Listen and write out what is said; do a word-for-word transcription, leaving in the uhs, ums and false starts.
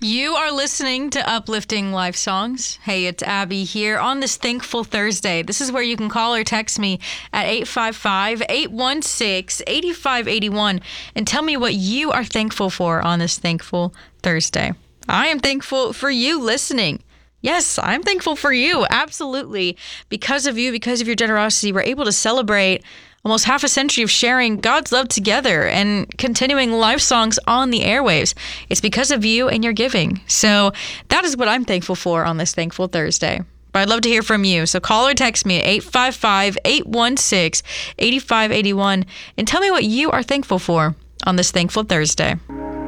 You are listening to Uplifting Life Songs. Hey, it's Abby here on this Thankful Thursday. This is where you can call or text me at eight five five, eight one six, eight five eight one and tell me what you are thankful for on this Thankful Thursday. I am thankful for you listening. Yes, I'm thankful for you. Absolutely. Because of you, because of your generosity, we're able to celebrate almost half a century of sharing God's love together and continuing life songs on the airwaves. It's because of you and your giving. So that is what I'm thankful for on this Thankful Thursday. But I'd love to hear from you. So call or text me at eight five five, eight one six, eight five eight one and tell me what you are thankful for on this Thankful Thursday.